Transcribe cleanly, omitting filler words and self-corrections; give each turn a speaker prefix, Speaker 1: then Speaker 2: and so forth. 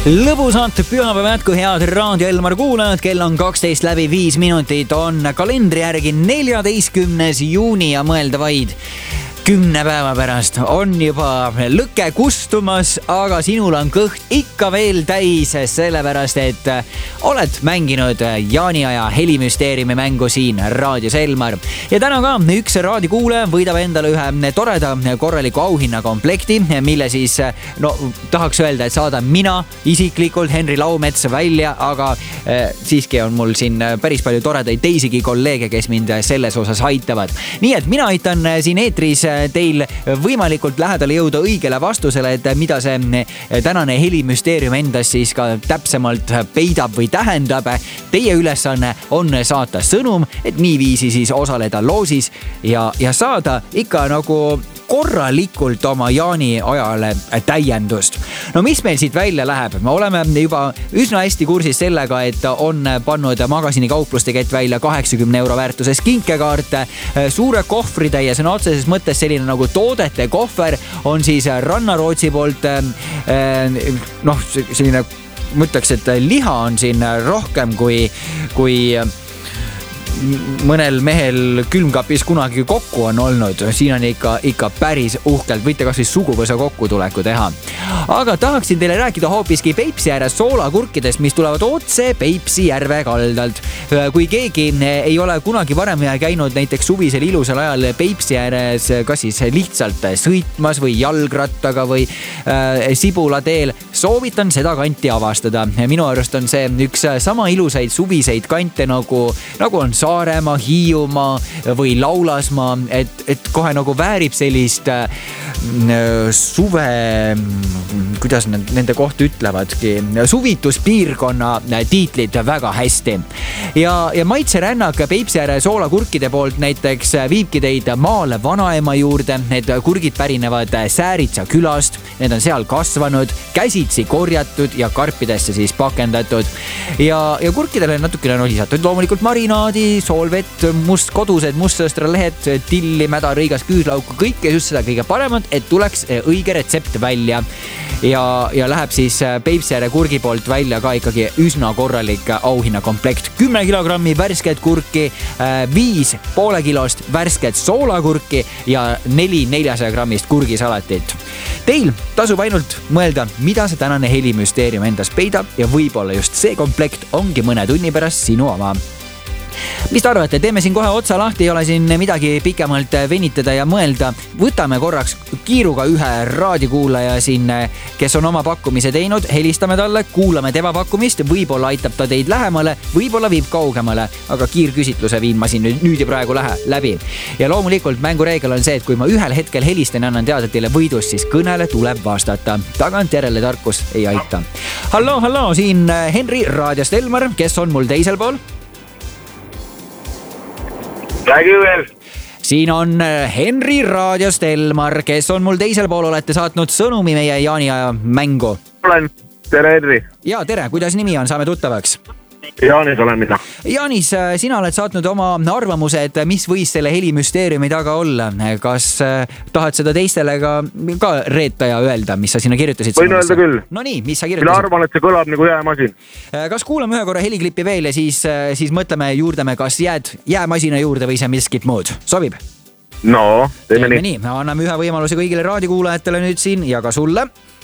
Speaker 1: Lõbusat pühapäeva jätku, head Raadio Elmar kuulajad, kell on 12 läbi 5 minutit, on kalendri järgi 14. juuni ja mõelda vaid 10 päeva pärast on juba lõke kustumas, aga sinul on kõht ikka veel täis, sellepärast et oled mänginud jaaniaja helimüsteeriumi mängu siin Raadios Elmar. Ja täna ka üks raadiokuulaja võidab endale ühe toreda korraliku auhinnakomplekti, mille siis tahaks öelda, et saadan mina isiklikult Henri Laumets välja, aga siiski on mul siin päris palju toredaid teisigi kolleege, kes mind selles osas aitavad. Nii et mina aitan siin eetris teil võimalikult lähedale jõuda õigele vastusele, et mida see tänane helimüsteerium endas siis ka täpsemalt peidab või tähendab. Teie ülesanne on saata sõnum, et niiviisi siis osaleda loosis ja saada ikka nagu korralikult oma jaani ajale täiendust. No mis meil siit välja läheb? Me oleme juba üsna hästi kursis sellega, et on pannud magasini kaupluste kett välja 80 euro väärtuses kinkekaarte, suure kohvritäie, see on otseses mõttes selline nagu toodete kohver, on siis Rannarootsi poolt selline, mõtleks, et liha on siin rohkem kui mõnel mehel külmkapis kunagi kokku on olnud. Siin on ikka päris uhkelt, võite kas või suguvõsa kokkutuleku teha. Aga tahaksin teile rääkida hoopiski Peipsi ääres soolakurkidest, mis tulevad otse Peipsi järve kaldalt. Kui keegi ei ole kunagi varem käinud näiteks suvisel ilusal ajal Peipsi ääres, kas siis lihtsalt sõitmas või jalgrattaga või Sibulateel, soovitan seda kanti avastada. Minu arust on see üks sama ilusaid suviseid kante nagu on Saaremaa, Hiiumaa või Laulasmaa, et kohe nagu väärib sellist suve, kuidas nende kohta ütlevadki, suvituspiirkonna tiitlit väga hästi. Ja maitserännak Peipsi ääre soolakurkide poolt näiteks viibki teid maale vanaema juurde. Need kurgid pärinevad Sääritsa külast, need on seal kasvanud, käsitsi korjatud ja karpidesse siis pakendatud. Ja kurkidele natukene on lisatud loomulikult marinaadi, soolvett, kodused mustsõstralehed, tilli, mäda, rõigas, küüslauku, kõike just seda kõige paremat, et tuleks õige retsept välja. Ja läheb siis Peipsi ääre kurgi poolt välja ka ikkagi üsna korralik auhinnakomplekt. 10 kilogrammi värsket kurki, 5 poole kilost värsket soolakurki ja 4 400 grammist kurgisalatit. Teil tasub ainult mõelda, mida see tänane helimüsteerium endas peidab ja võib-olla just see komplekt ongi mõne tunni pärast sinu oma. Mis te arvate? Teeme siin kohe otsa lahti, ei ole siin midagi pikemalt venitada ja mõelda. Võtame korraks kiiruga ühe raadiokuulaja siin, kes on oma pakkumise teinud, helistame talle, kuulame tema pakkumist, võib-olla aitab ta teid lähemale, võib-olla viib kaugemale, aga kiirküsitluse viin ma siin nüüd ja praegu läbi. Ja loomulikult mängureegel on see, et kui ma ühel hetkel helistan ja annan teada teile võidust, siis kõnele tuleb vastata. Tagantjärele tarkus ei aita. Hallo, siin Henri Raadiost Elmar, kes on mul teisel pool?
Speaker 2: Räägi veel.
Speaker 1: Siin on Henri Raadiost Elmar, kes on mul teisel pool, olete saatnud sõnumi meie jaaniaja mängu.
Speaker 2: Olen, tere Henri.
Speaker 1: Ja tere, kuidas nimi on, saame tuttavaks?
Speaker 2: Jaanis olen mina.
Speaker 1: Jaanis, sina oled saatnud oma arvamuse, et mis võis selle helimüsteeriumi taga olla. Kas tahad seda teistele ka reeta ja öelda, mis sa sinna kirjutasid?
Speaker 2: Võin öelda küll.
Speaker 1: No nii, mis sa kirjutasid?
Speaker 2: Mina arvan, et see kõlab nagu jäämasin.
Speaker 1: Kas kuulame ühe korra heliklippi veel ja siis mõtleme juurdame, kas jääd jäämasina juurde või see miskit muud? Sobib?
Speaker 2: No, teeme nii.
Speaker 1: Anname ühe võimaluse kõigile raadiokuulajatele nüüd siin ja ka sulle.